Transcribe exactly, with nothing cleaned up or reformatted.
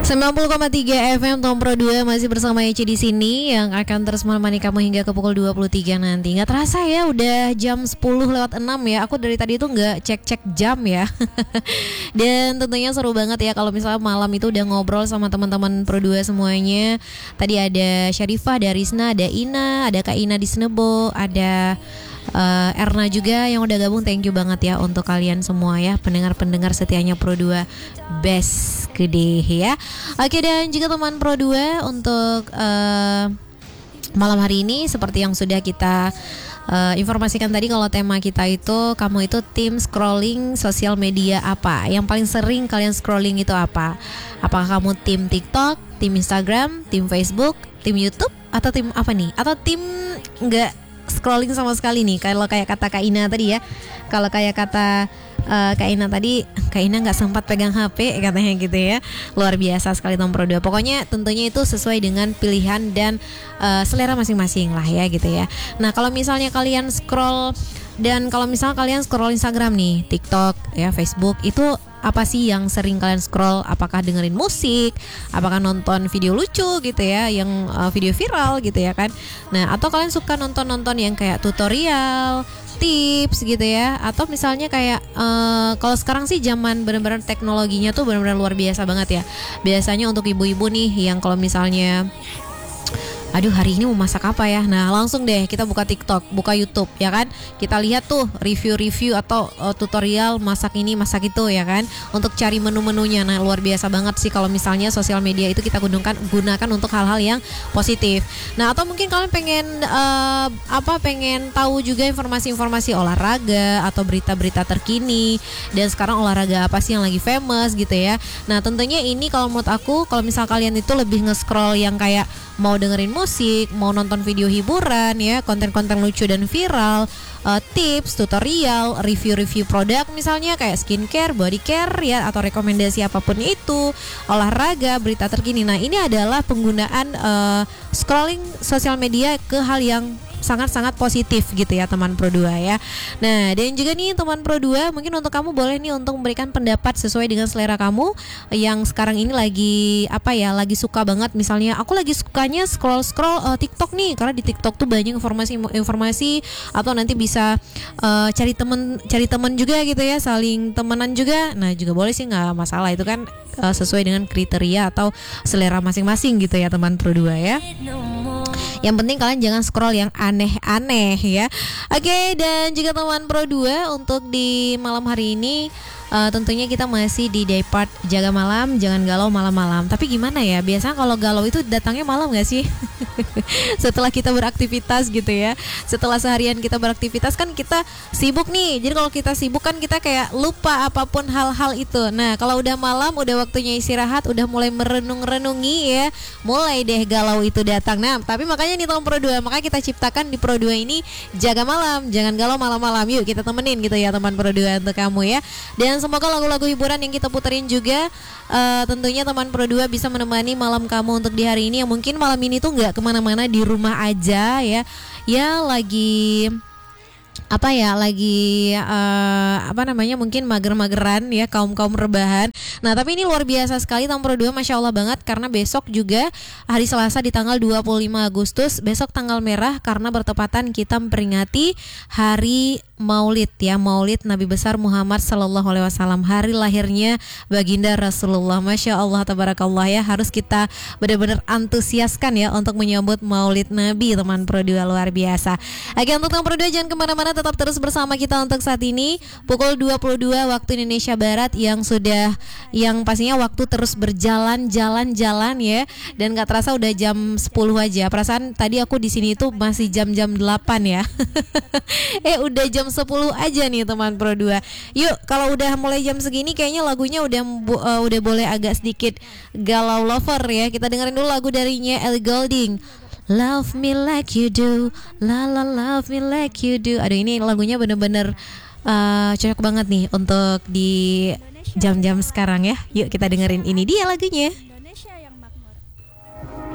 sembilan puluh koma tiga F M Tom Pro dua masih bersama Eci di sini yang akan terus menemani kamu hingga ke pukul dua puluh tiga nanti. Nggak terasa ya udah jam sepuluh lewat enam ya. Aku dari tadi itu nggak cek-cek jam ya. Dan tentunya seru banget ya kalau misalnya malam itu udah ngobrol sama teman-teman Pro dua semuanya. Tadi ada Syarifah, ada Rizna, ada Ina, ada Kak Ina di Senebo, ada Uh, Erna juga yang udah gabung. Thank you banget ya untuk kalian semua ya, pendengar-pendengar setianya Pro dua best gede ya. Oke, dan juga teman Pro dua untuk uh, malam hari ini seperti yang sudah kita uh, informasikan tadi, kalau tema kita itu kamu itu tim scrolling sosial media apa? Yang paling sering kalian scrolling itu apa? Apakah kamu tim TikTok, tim Instagram, tim Facebook, tim YouTube, atau tim apa nih? Atau tim enggak scrolling sama sekali nih? Kalau kayak kata Kak Ina tadi ya, kalau kayak kata uh, Kak Ina tadi, Kak Ina nggak sempat pegang H P katanya gitu ya. Luar biasa sekali Tom Pro dua. Pokoknya tentunya itu sesuai dengan pilihan dan uh, selera masing-masing lah ya gitu ya. Nah kalau misalnya kalian scroll, dan kalau misalnya kalian scroll Instagram nih, TikTok ya, Facebook, itu apa sih yang sering kalian scroll? Apakah dengerin musik? Apakah nonton video lucu gitu ya, yang uh, video viral gitu ya kan? Nah, atau kalian suka nonton-nonton yang kayak tutorial, tips gitu ya? Atau misalnya kayak uh, kalau sekarang sih zaman benar-benar teknologinya tuh benar-benar luar biasa banget ya. Biasanya untuk ibu-ibu nih yang kalau misalnya aduh hari ini mau masak apa ya, nah langsung deh kita buka TikTok, buka YouTube ya kan, kita lihat tuh review-review atau uh, tutorial masak ini masak itu ya kan, untuk cari menu-menunya. Nah luar biasa banget sih kalau misalnya sosial media itu kita gunakan gunakan untuk hal-hal yang positif. Nah atau mungkin kalian pengen uh, apa pengen tahu juga informasi-informasi olahraga atau berita-berita terkini, dan sekarang olahraga apa sih yang lagi famous gitu ya. Nah tentunya ini kalau menurut aku, kalau misal kalian itu lebih nge-scroll yang kayak mau dengerin musik, mau nonton video hiburan ya, konten-konten lucu dan viral, uh, tips, tutorial, review-review produk misalnya kayak skincare, body care ya, atau rekomendasi apapun itu, olahraga, berita terkini. Nah ini adalah penggunaan uh, scrolling sosial media ke hal yang sangat-sangat positif gitu ya teman Pro dua ya. Nah dan juga nih teman Pro dua, mungkin untuk kamu boleh nih untuk memberikan pendapat sesuai dengan selera kamu yang sekarang ini lagi apa ya, lagi suka banget. Misalnya aku lagi sukanya scroll-scroll uh, TikTok nih, karena di TikTok tuh banyak informasi-informasi, atau nanti bisa uh, cari temen cari temen juga gitu ya, saling temenan juga. Nah juga boleh sih, nggak masalah, itu kan uh, sesuai dengan kriteria atau selera masing-masing gitu ya teman Pro dua ya. Yang penting kalian jangan scroll yang aneh-aneh ya. Oke, dan juga teman Pro dua untuk di malam hari ini Uh, tentunya kita masih di day part jaga malam, jangan galau malam-malam. Tapi gimana ya, biasanya kalau galau itu datangnya malam gak sih? Setelah kita beraktivitas gitu ya, setelah seharian kita beraktivitas kan kita sibuk nih. Jadi kalau kita sibuk kan kita kayak lupa apapun hal-hal itu. Nah kalau udah malam, udah waktunya istirahat, udah mulai merenung-renungi ya, mulai deh galau itu datang. Nah tapi makanya nih Tom Pro dua, makanya kita ciptakan di Pro dua ini jaga malam, jangan galau malam-malam. Yuk kita temenin gitu ya teman Pro dua untuk kamu ya. Dan Dan semoga lagu-lagu hiburan yang kita puterin juga uh, tentunya teman Pro dua bisa menemani malam kamu untuk di hari ini, yang mungkin malam ini tuh gak kemana-mana, di rumah aja ya. Ya lagi apa ya, lagi uh, apa namanya, mungkin mager-mageran ya, kaum-kaum rebahan. Nah tapi ini luar biasa sekali Tom Pro dua, Masya Allah banget, karena besok juga hari Selasa di tanggal dua puluh lima Agustus, besok tanggal merah karena bertepatan kita memperingati hari Maulid ya, Maulid Nabi besar Muhammad Sallallahu Alaihi Wasallam, hari lahirnya baginda Rasulullah. Masya Allah tabarakallah ya, harus kita benar-benar antusiaskan ya untuk menyambut Maulid Nabi teman Pro dua, luar biasa. Oke, untuk teman Pro dua jangan kemana-mana, tetap terus bersama kita untuk saat ini pukul dua puluh dua waktu Indonesia Barat, yang sudah yang pastinya waktu terus berjalan jalan-jalan ya, dan gak terasa udah jam sepuluh aja. Perasaan tadi aku di sini itu masih jam-jam delapan ya. eh udah jam sepuluh aja nih teman Pro dua. Yuk kalau udah mulai jam segini kayaknya lagunya udah uh, udah boleh agak sedikit galau lover ya. Kita dengerin dulu lagu darinya Ellie Goulding, Love Me Like You Do, La La Love Me Like You Do. Aduh ini lagunya bener-bener uh, cocok banget nih untuk di jam-jam sekarang ya. Yuk kita dengerin, ini dia lagunya.